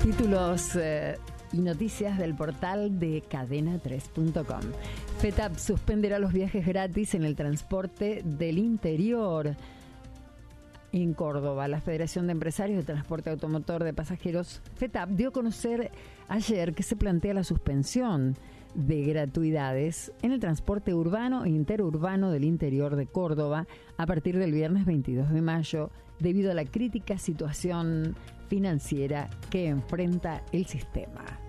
Títulos y noticias del portal de cadena3.com. FETAP suspenderá los viajes gratis en el transporte del interior. En Córdoba, la Federación de Empresarios de Transporte Automotor de Pasajeros, FETAP, dio a conocer ayer que se plantea la suspensión de gratuidades en el transporte urbano e interurbano del interior de Córdoba a partir del viernes 22 de mayo, debido a la crítica situación financiera que enfrenta el sistema.